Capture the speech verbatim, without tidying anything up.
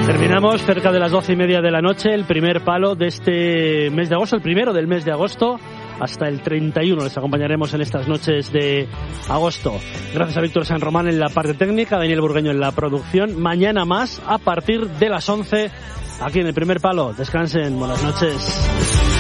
Terminamos cerca de las doce y media de la noche, el primer palo de este mes de agosto, el primero del mes de agosto, hasta el treinta y uno. Les acompañaremos en estas noches de agosto. Gracias a Víctor San Román en la parte técnica, Daniel Burgueño en la producción. Mañana más, a partir de las once, aquí en el primer palo. Descansen, buenas noches.